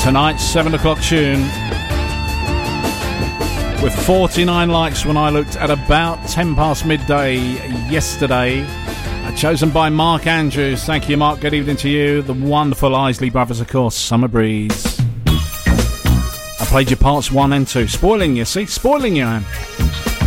Tonight's 7 o'clock tune, with 49 likes when I looked at about 10 past midday yesterday. Chosen by Mark Andrews. Thank you, Mark. Good evening to you. The wonderful Isley Brothers, of course. Summer Breeze. I played your parts 1 and 2. Spoiling you, see? Spoiling you, Anne.